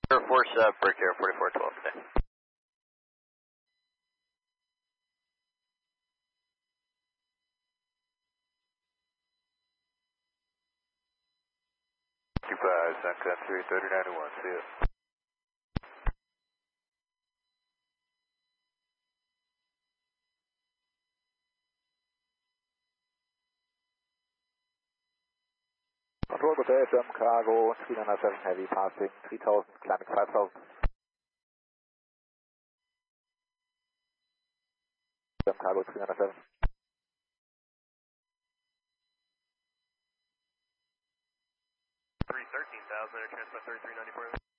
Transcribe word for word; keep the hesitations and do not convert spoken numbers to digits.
Air Force uh, Brick Air forty-four twelve today. two five, Sun Country, thirty ninety-one, see ya. Control Good day, German Cargo, three nine seven Heavy, passing three thousand, climbing five thousand. German Cargo, three nine seven. three thirteen thousand, air transfer thirty-three ninety-four.